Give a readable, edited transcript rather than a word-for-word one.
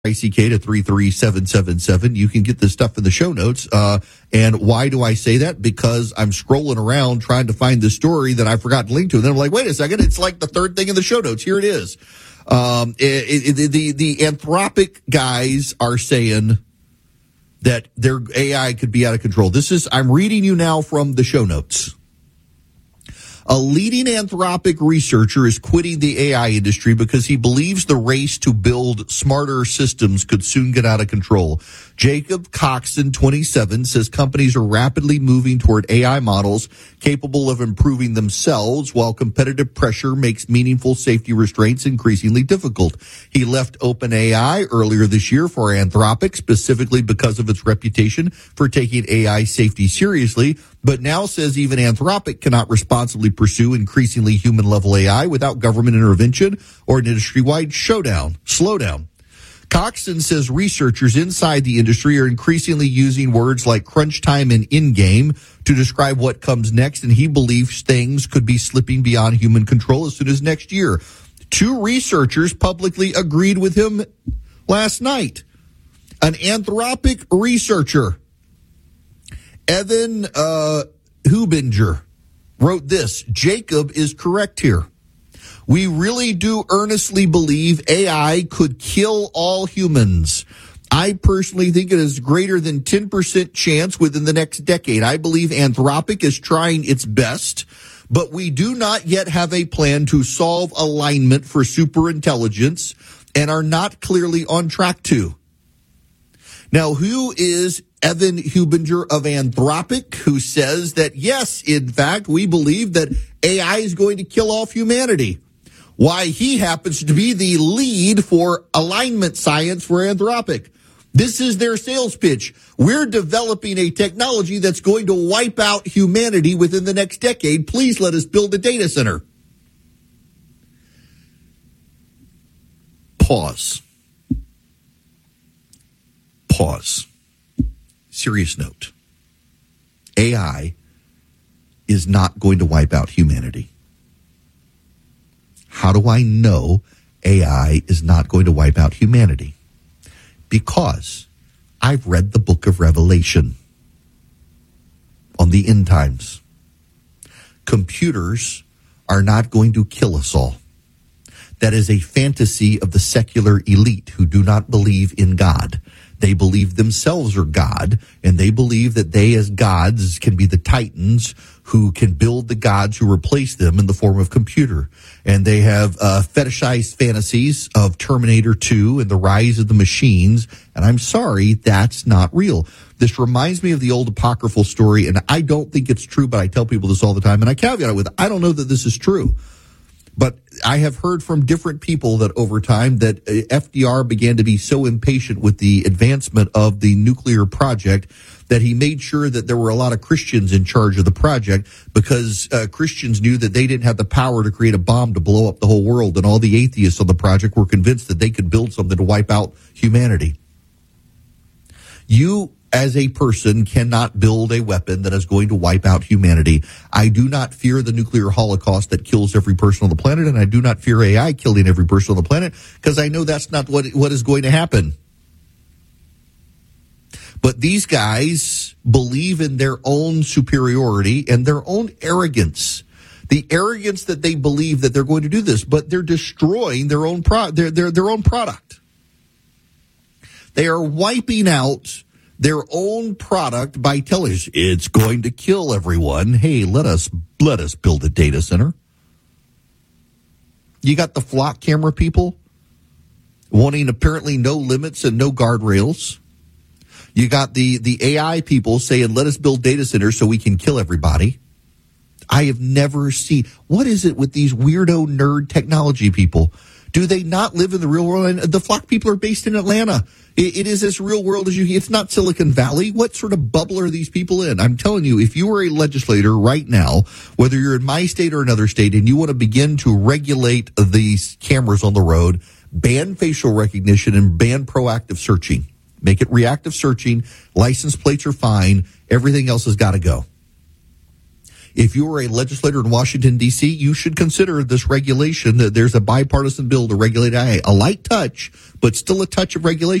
ICK to 33777. You can get this stuff in the show notes. And why do I say that? Because I'm scrolling around trying to find the story that I forgot to link to. And then I'm like, wait a second, it's like the third thing in the show notes. Here it is. The Anthropic guys are saying that their AI could be out of control. I'm reading you now from the show notes. A leading Anthropic researcher is quitting the AI industry because he believes the race to build smarter systems could soon get out of control. Jacob Coxon, 27, says companies are rapidly moving toward AI models capable of improving themselves while competitive pressure makes meaningful safety restraints increasingly difficult. He left OpenAI earlier this year for Anthropic, specifically because of its reputation for taking AI safety seriously, but now says even Anthropic cannot responsibly pursue increasingly human-level AI without government intervention or an industry-wide slowdown. Coxon says researchers inside the industry are increasingly using words like crunch time and in-game to describe what comes next, and he believes things could be slipping beyond human control as soon as next year. 2 researchers publicly agreed with him last night. An Anthropic researcher, Evan Hubinger, wrote this: Jacob is correct here. We really do earnestly believe AI could kill all humans. I personally think it is greater than 10% chance within the next decade. I believe Anthropic is trying its best, but we do not yet have a plan to solve alignment for superintelligence and are not clearly on track to. Now, who is Evan Hubinger of Anthropic, who says that, yes, in fact, we believe that AI is going to kill off humanity? Why, he happens to be the lead for alignment science for Anthropic. This is their sales pitch. We're developing a technology that's going to wipe out humanity within the next decade. Please let us build a data center. Pause. Serious note. AI is not going to wipe out humanity. How do I know AI is not going to wipe out humanity? Because I've read the book of Revelation on the end times. Computers are not going to kill us all. That is a fantasy of the secular elite who do not believe in God. They believe themselves are God, and they believe that they as gods can be the titans who can build the gods who replace them in the form of computer. And they have fetishized fantasies of Terminator 2 and the rise of the machines. And I'm sorry, that's not real. This reminds me of the old apocryphal story, and I don't think it's true, but I tell people this all the time, and I caveat it with, I don't know that this is true. But I have heard from different people that over time that FDR began to be so impatient with the advancement of the nuclear project that he made sure that there were a lot of Christians in charge of the project because Christians knew that they didn't have the power to create a bomb to blow up the whole world, and all the atheists on the project were convinced that they could build something to wipe out humanity. You, as a person, cannot build a weapon that is going to wipe out humanity. I do not fear the nuclear holocaust that kills every person on the planet, and I do not fear AI killing every person on the planet because I know that's not what is going to happen. But these guys believe in their own superiority and their own arrogance. The arrogance that they believe that they're going to do this, but they're destroying their own their own product. They are wiping out their own product by telling us it's going to kill everyone. Hey, let us build a data center. You got the flock camera people wanting apparently no limits and no guardrails. You got the AI people saying, let us build data centers so we can kill everybody. I have never seen, what is it with these weirdo nerd technology people? Do they not live in the real world? And the flock people are based in Atlanta. It is as real world as it's not Silicon Valley. What sort of bubble are these people in? I'm telling you, if you were a legislator right now, whether you're in my state or another state, and you want to begin to regulate these cameras on the road, ban facial recognition and ban proactive searching. Make it reactive searching. License plates are fine. Everything else has got to go. if you are a legislator in Washington, D.C., you should consider this regulation. There's a bipartisan bill to regulate AI. A light touch, but still a touch of regulation.